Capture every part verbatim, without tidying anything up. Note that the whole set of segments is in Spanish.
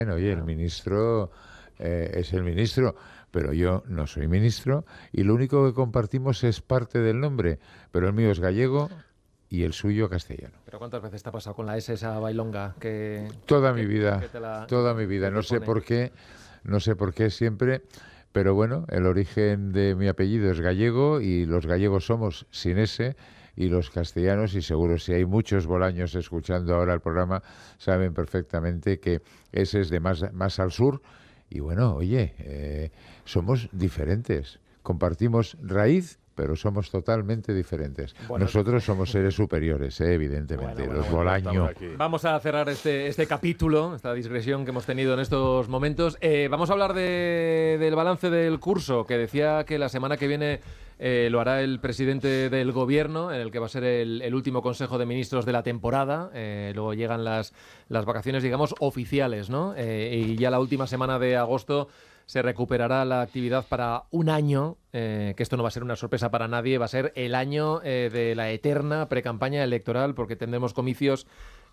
Bueno, oye, el ministro eh, es el ministro, pero yo no soy ministro y lo único que compartimos es parte del nombre, pero el mío es gallego y el suyo castellano. ¿Pero cuántas veces te ha pasado con la S esa bailonga que Toda que, mi vida, que te la, toda mi vida, que no te sé pone? por qué, no sé por qué siempre, pero bueno, el origen de mi apellido es gallego y los gallegos somos sin S y los castellanos, y seguro si hay muchos bolaños escuchando ahora el programa, saben perfectamente que ese es de más, más al sur. Y bueno, oye, eh, somos diferentes, compartimos raíz, pero somos totalmente diferentes. Bueno, Nosotros somos seres superiores, eh, evidentemente, Bueno, bueno, los bueno, Ya estamos bolaños. aquí. vamos a cerrar este, este capítulo, esta digresión que hemos tenido en estos momentos. Eh, vamos a hablar de, del balance del curso, que decía que la semana que viene eh, lo hará el presidente del gobierno, en el que va a ser el, el último consejo de ministros de la temporada. Eh, luego llegan las, las vacaciones, digamos, oficiales, ¿no? Eh, y ya la última semana de agosto se recuperará la actividad para un año, eh, que esto no va a ser una sorpresa para nadie, va a ser el año eh, de la eterna precampaña electoral, porque tendremos comicios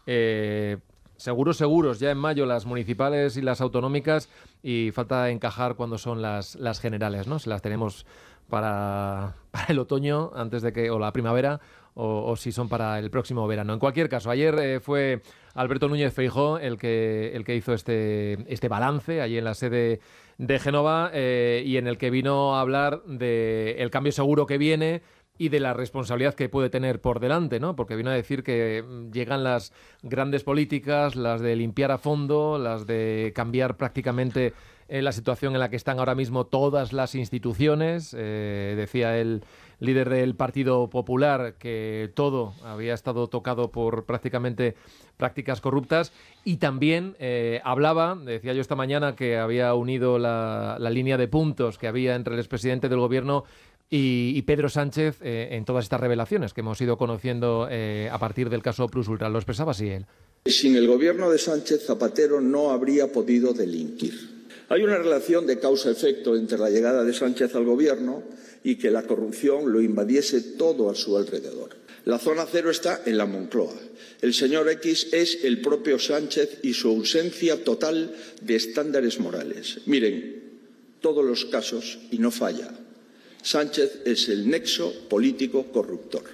eh, seguros, seguros, ya en mayo las municipales y las autonómicas, y falta encajar cuando son las, las generales, ¿no? Se las tenemos para, para el otoño, antes de que, o la primavera, o, o si son para el próximo verano. En cualquier caso, ayer eh, fue Alberto Núñez Feijóo el que, el que hizo este, este balance allí en la sede de Génova, eh, y en el que vino a hablar del cambio seguro que viene y de la responsabilidad que puede tener por delante, ¿no? Porque vino a decir que llegan las grandes políticas, las de limpiar a fondo, las de cambiar prácticamente eh, la situación en la que están ahora mismo todas las instituciones. Eh, decía el líder del Partido Popular que todo había estado tocado por prácticamente prácticas corruptas, y también eh, hablaba, decía yo esta mañana, que había unido la, la línea de puntos que había entre el expresidente del gobierno y, y Pedro Sánchez eh, en todas estas revelaciones que hemos ido conociendo eh, a partir del caso Plus Ultra. Lo expresaba así él. Sin el gobierno de Sánchez, Zapatero no habría podido delinquir. Hay una relación de causa-efecto entre la llegada de Sánchez al gobierno y que la corrupción lo invadiese todo a su alrededor. La zona cero está en la Moncloa. El señor X es el propio Sánchez y su ausencia total de estándares morales. Miren, todos los casos, y no falla, Sánchez es el nexo político corruptor.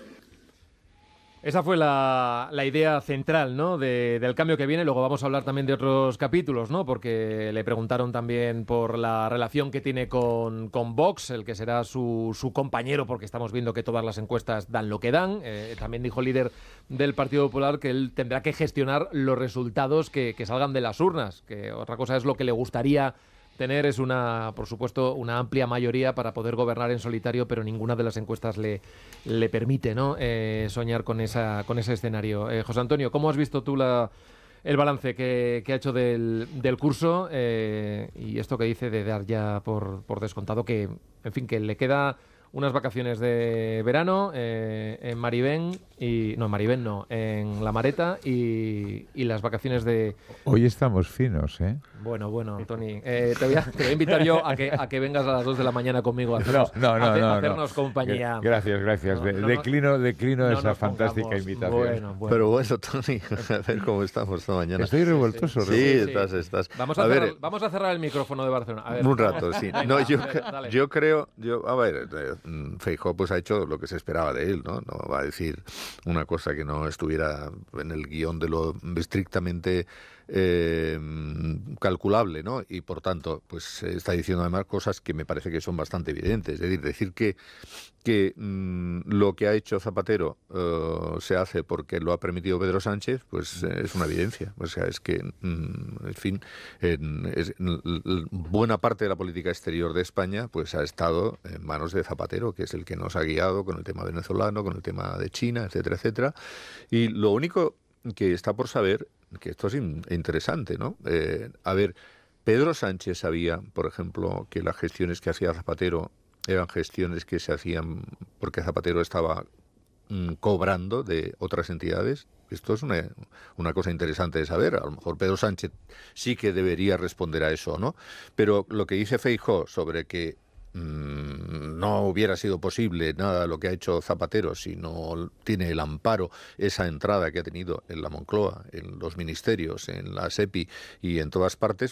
Esa fue la, la idea central, ¿no? de, del cambio que viene. Luego vamos a hablar también de otros capítulos, ¿no? Porque le preguntaron también por la relación que tiene con, con Vox, el que será su, su compañero, porque estamos viendo que todas las encuestas dan lo que dan. Eh, también dijo el líder del Partido Popular que él tendrá que gestionar los resultados que, que salgan de las urnas, que otra cosa es lo que le gustaría tener, es una, por supuesto, una amplia mayoría para poder gobernar en solitario, pero ninguna de las encuestas le, le permite, ¿no? eh, soñar con esa con ese escenario. Eh, José Antonio, ¿cómo has visto tú la, el balance que, que ha hecho del, del curso eh, y esto que dice de dar ya por, por descontado que, en fin, que le queda unas vacaciones de verano eh, en Marivén, y no, en Marivén no, en La Mareta, y, y las vacaciones de... Hoy estamos finos, ¿eh? Bueno, bueno, Tony, eh, te, voy a, te voy a invitar yo a que, a que vengas a las dos de la mañana conmigo a hacernos, No, no, a hacer- no, a no. hacernos compañía. Gracias, gracias. No, De- no, no, declino declino no esa nos fantástica pongamos- invitación. Bueno, bueno. Pero bueno, Tony, a ver cómo estamos esta mañana. Estoy revoltoso. Sí, revuelto. sí. estás, estás. Vamos a, a cerrar, ver, vamos a cerrar el micrófono de Barcelona. A ver, un vamos. rato, sí. Venga, No, yo, a ver, cre- dale. yo creo, yo, a ver, eh, Feijóo pues ha hecho lo que se esperaba de él, ¿no? No va a decir una cosa que no estuviera en el guión de lo estrictamente eh, calculable, ¿no? Y por tanto, pues está diciendo además cosas que me parece que son bastante evidentes. Es decir, decir que, que mmm, lo que ha hecho Zapatero uh, se hace porque lo ha permitido Pedro Sánchez, pues eh, es una evidencia. O sea, es que, mmm, en fin, en, es, en, en, buena parte de la política exterior de España pues ha estado en manos de Zapatero, que es el que nos ha guiado con el tema venezolano, con el tema de China, etcétera, etcétera. Y lo único que está por saber, que esto es in, interesante, ¿no? Eh, a ver, Pedro Sánchez sabía, por ejemplo, que las gestiones que hacía Zapatero eran gestiones que se hacían porque Zapatero estaba mmm, cobrando de otras entidades. Esto es una, una cosa interesante de saber. A lo mejor Pedro Sánchez sí que debería responder a eso, ¿no? Pero lo que dice Feijóo sobre que no hubiera sido posible nada de lo que ha hecho Zapatero si no tiene el amparo, esa entrada que ha tenido en la Moncloa, en los ministerios, en la SEPI y en todas partes,